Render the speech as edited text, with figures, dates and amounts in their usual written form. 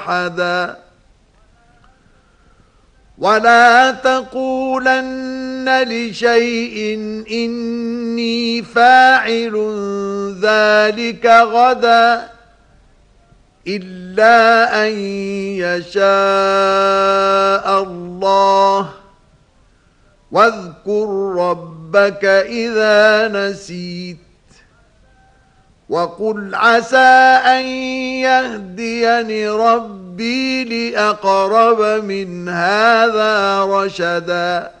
أحدا ولا تقولن لشيء إني فاعل ذلك غدا إلا أن يشاء الله واذكر ربك إذا نسيت وقل عسى أن يهديني ربي لأقرب من هذا رشدا